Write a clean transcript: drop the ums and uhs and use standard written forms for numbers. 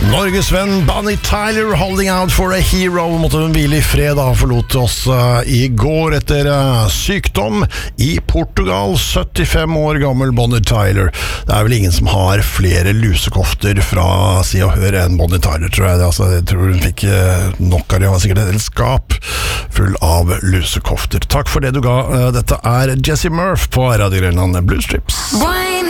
Norges venn Bonnie Tyler, Holding Out for a Hero, måtte hun hvile I fred da, forlot oss I går etter sykdom I Portugal. 75 år gammel Bonnie Tyler. Det vel ingen som har flere lusekofter fra Si og Hør enn Bonnie Tyler, tror jeg. Altså, jeg tror hun fikk nok av det. Hun var sikkert et skap full av lusekofter. Takk for det du ga. Dette Jessie Murph på Radio Grenland Blues Strips.